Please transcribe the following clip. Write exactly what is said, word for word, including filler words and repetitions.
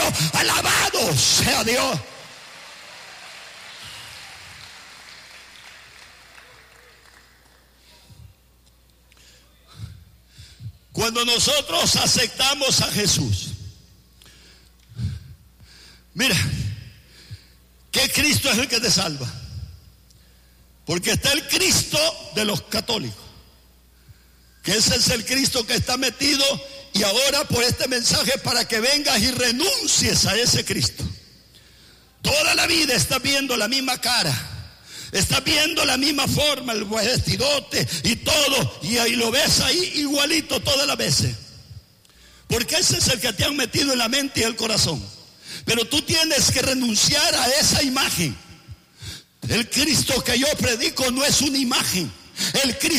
Alabado sea Dios. Cuando nosotros aceptamos a Jesús, mira, que Cristo es el que te salva. Porque está el Cristo de los católicos, que ese es el Cristo que está metido, y ahora por este mensaje para que vengas y renuncies a ese Cristo. Toda la vida estás viendo la misma cara, estás viendo la misma forma, el vestidote y todo, y ahí lo ves ahí igualito todas las veces. Porque ese es el que te han metido en la mente y el corazón. Pero tú tienes que renunciar a esa imagen. El Cristo que yo predico no es una imagen. El Cristo